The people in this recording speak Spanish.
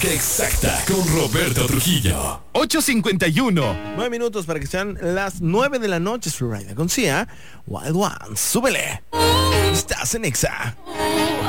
Que exacta con Roberto Trujillo. 8:51. 9 minutos para que sean las 9 de la noche. Florida con Cia. Wild One. Súbele. Estás en Exa.